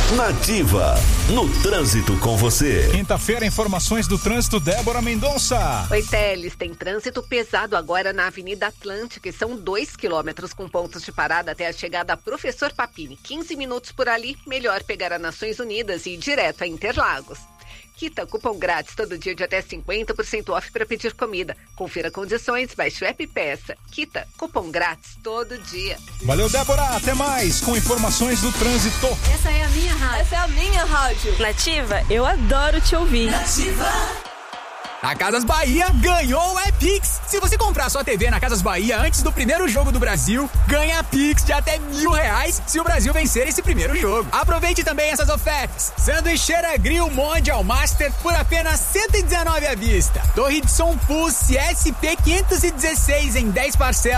Nativa, no trânsito com você. Quinta-feira, informações do trânsito, Débora Mendonça. Oi, Teles, tem trânsito pesado agora na Avenida Atlântica, e são 2 quilômetros com pontos de parada até a chegada a Professor Papini. 15 minutos por ali, melhor pegar a Nações Unidas e ir direto a Interlagos. Quita, cupom grátis todo dia de até 50% off para pedir comida. Confira condições, baixe o app e peça. Quita, cupom grátis todo dia. Valeu, Débora. Até mais com informações do trânsito. Essa é a minha rádio. Essa é a minha rádio. Nativa, eu adoro te ouvir. Nativa. A Casas Bahia ganhou o Pix. Se você comprar sua TV na Casas Bahia antes do primeiro jogo do Brasil, ganha Pix de até R$1.000 se o Brasil vencer esse primeiro jogo. Aproveite também essas ofertas. Sanduicheira Grill Mondial Master por apenas R$119 à vista. Torre de som Pulse SP 516 em 10 parcelas